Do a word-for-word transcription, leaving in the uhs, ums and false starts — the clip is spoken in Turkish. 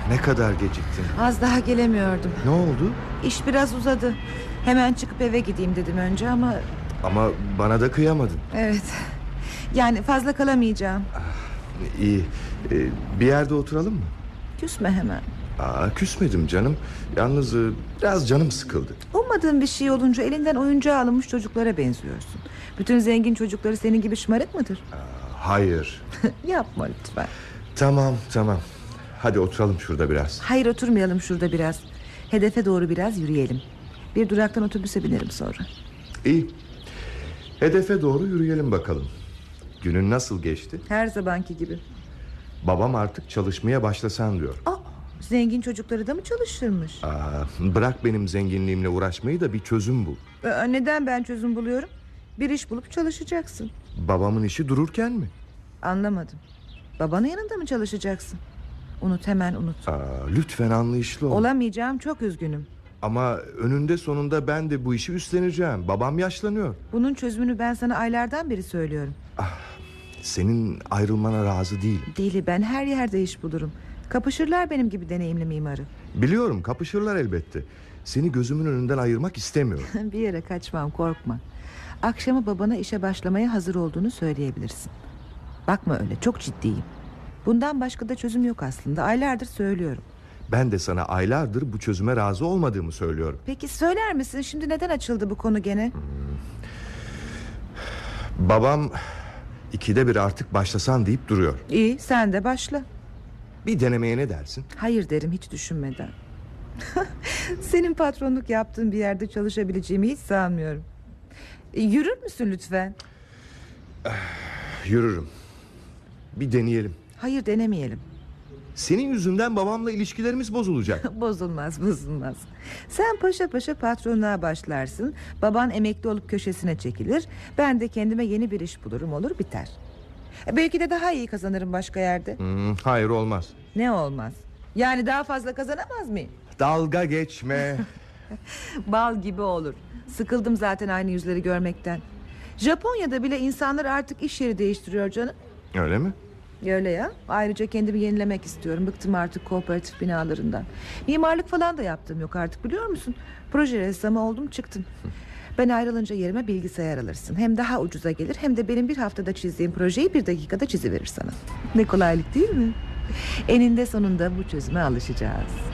Ne kadar geciktin? Az daha gelemiyordum. Ne oldu? İş biraz uzadı. Hemen çıkıp eve gideyim dedim önce ama... Ama bana da kıyamadın. Evet. Yani fazla kalamayacağım. İyi. Ee, bir yerde oturalım mı? Küsme hemen. Aa, küsmedim canım. Yalnız e, biraz canım sıkıldı. Ummadığın bir şey olunca elinden oyuncağı alınmış çocuklara benziyorsun. Bütün zengin çocukları senin gibi şımarık mıdır? Aa, hayır. Yapma lütfen. Tamam tamam. Hadi oturalım şurada biraz. Hayır, oturmayalım şurada biraz. Hedefe doğru biraz yürüyelim. Bir duraktan otobüse binerim sonra. İyi. Hedefe doğru yürüyelim bakalım. Günün nasıl geçti? Her zamanki gibi. Babam artık çalışmaya başlasan diyor. Aa, zengin çocukları da mı çalıştırmış? Aa, bırak benim zenginliğimle uğraşmayı da bir çözüm bul. Ee, neden ben çözüm buluyorum? Bir iş bulup çalışacaksın. Babamın işi dururken mi? Anlamadım. Babanın yanında mı çalışacaksın? Unut, hemen unut. Aa, lütfen anlayışlı ol. Olamayacağım, çok üzgünüm. Ama önünde sonunda ben de bu işi üstleneceğim. Babam yaşlanıyor. Bunun çözümünü ben sana aylardan beri söylüyorum. Ah, senin ayrılmana razı değilim. Deli, ben her yerde iş bulurum. Kapışırlar benim gibi deneyimli mimarı. Biliyorum, kapışırlar elbette. Seni gözümün önünden ayırmak istemiyorum. Bir yere kaçmam, korkma. Akşama babana işe başlamaya hazır olduğunu söyleyebilirsin. Bakma öyle, çok ciddiyim. Bundan başka da çözüm yok aslında. Aylardır söylüyorum. Ben de sana aylardır bu çözüme razı olmadığımı söylüyorum. Peki söyler misin, şimdi neden açıldı bu konu gene? Hmm. Babam ikide bir artık başlasan deyip duruyor. İyi, sen de başla. Bir denemeye ne dersin? Hayır derim, hiç düşünmeden. Senin patronluk yaptığın bir yerde çalışabileceğimi hiç sanmıyorum. E, yürür müsün lütfen? Yürürüm. Bir deneyelim. Hayır, denemeyelim. Senin yüzünden babamla ilişkilerimiz bozulacak. Bozulmaz, bozulmaz. Sen paşa paşa patronluğa başlarsın. Baban emekli olup köşesine çekilir. Ben de kendime yeni bir iş bulurum, olur biter. E, belki de daha iyi kazanırım başka yerde. Hmm, hayır, olmaz. Ne olmaz? Yani daha fazla kazanamaz mıyım? Dalga geçme. Bal gibi olur. Sıkıldım zaten aynı yüzleri görmekten. Japonya'da bile insanlar artık iş yeri değiştiriyor canım. Öyle mi? Öyle ya. Ayrıca kendimi yenilemek istiyorum. Bıktım artık kooperatif binalarından. Mimarlık falan da yaptığım yok artık, biliyor musun? Proje ressamı oldum, çıktım. Ben ayrılınca yerime bilgisayar alırsın. Hem daha ucuza gelir, hem de benim bir haftada çizdiğim projeyi bir dakikada çiziverir sana. Ne kolaylık değil mi? Eninde sonunda bu çözüme alışacağız.